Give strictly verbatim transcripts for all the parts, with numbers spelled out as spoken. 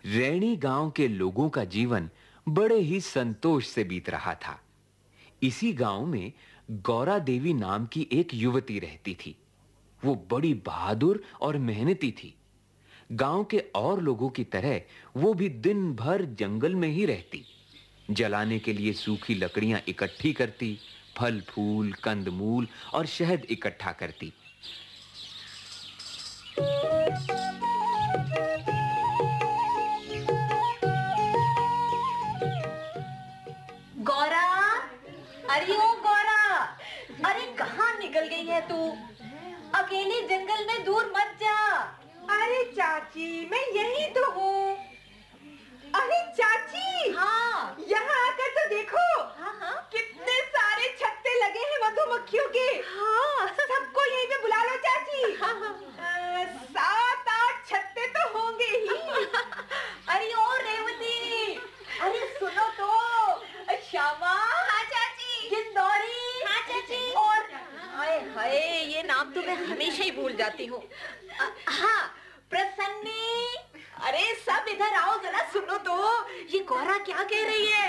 रैणी गांव के लोगों का जीवन बड़े ही संतोष से बीत रहा था। इसी गांव में गौरा देवी नाम की एक युवती रहती थी। वो बड़ी बहादुर और मेहनती थी। गांव के और लोगों की तरह वो भी दिन भर जंगल में ही रहती। जलाने के लिए सूखी लकड़ियां इकट्ठी करती, फल फूल, कंदमूल और शहद इकट्ठा करती। गौरा, अरे ओ गौरा, अरे कहाँ निकल गई है तू? अकेले जंगल में दूर मत जा। अरे चाची, मैं यही तो हूँ। अरे चाची, हाँ, यहाँ आकर तो देखो। हाँ हाँ, कितने सारे छत्ते लगे हैं मधुमक्खियों के। हाँ, सबको यहीं पे बुला लो चाची। हाँ हाँ, आ, सात आठ छत्ते तो होंगे ही। अरे ओ रेवती, अरे सुनो तो, श्यामा। हाँ चाची। गिंदौरी। हाँ चाची। और हाय हाय, ये नाम तो मैं हमेशा ही भूल जाती हूँ। हाँ, प्रसन्नी। अरे सब इधर आओ, जरा सुनो तो, ये गौरा क्या कह रही है?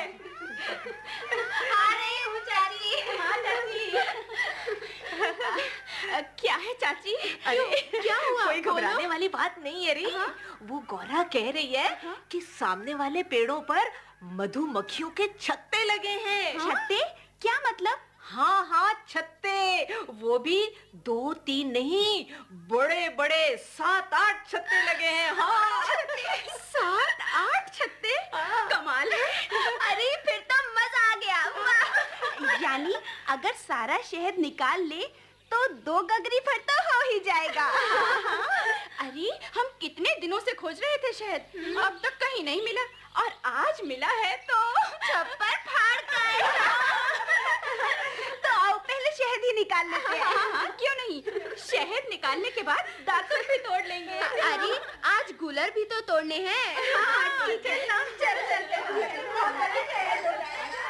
आ रही हूँ चाची। हाँ चाची। क्या है चाची? अरे क्या हुआ? कोई घबराने वाली बात नहीं है री। हाँ? वो गौरा कह रही है हाँ? कि सामने वाले पेड़ों पर मधुमक्खियों के छत्ते लगे हैं। हाँ? छत्ते? क्या मतलब? हाँ हाँ, छत्ते, वो भी दो तीन नहीं, बड़े बड़े सात आठ छत्ते लगे हैं। हाँ, सात आठ छत्ते? हाँ। कमाल है। अरे फिर तो मजा आ गया। वाह। यानी अगर सारा शहद निकाल ले तो दो गगरी भर तो हो ही जाएगा। अरे हम कितने दिनों से खोज रहे थे शहद, अब तक कहीं नहीं मिला, और आज मिला है तो छप्पर फाड़ कर। तो आओ पहले शहद ही निकाल लेते हैं। हाँ, हाँ, क्यों नहीं? शहद निकालने के बाद दातुन भी तोड़ लेंगे। अरे आज गुलर भी तो तोड़ने हैं। हाँ, ठीक है ना, चल चलते हैं।